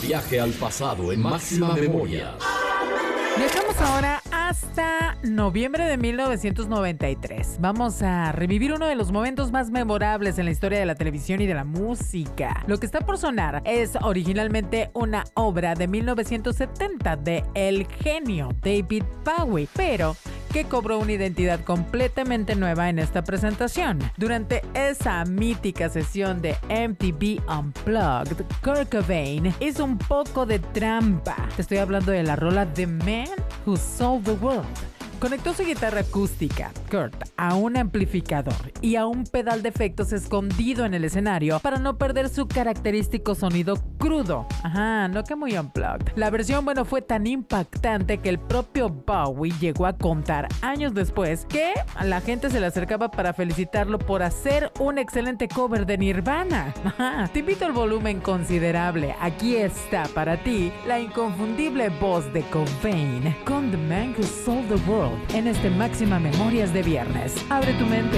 Viaje al pasado en Máxima Memoria. Viajamos ahora hasta noviembre de 1993. Vamos a revivir uno de los momentos más memorables en la historia de la televisión y de la música. Lo que está por sonar es originalmente una obra de 1970 de el genio David Bowie, pero que cobró una identidad completamente nueva en esta presentación. Durante esa mítica sesión de MTV Unplugged, Kurt Cobain hizo un poco de trampa. Te estoy hablando de la rola The Man Who Sold the World. Conectó su guitarra acústica, Kurt, a un amplificador y a un pedal de efectos escondido en el escenario para no perder su característico sonido crudo. Ajá, no que muy unplugged. La versión, fue tan impactante que el propio Bowie llegó a contar años después que a la gente se le acercaba para felicitarlo por hacer un excelente cover de Nirvana. Ajá, te invito al volumen considerable. Aquí está para ti la inconfundible voz de Cobain con The Man Who Sold the World en este Máxima Memorias de viernes. Abre tu mente.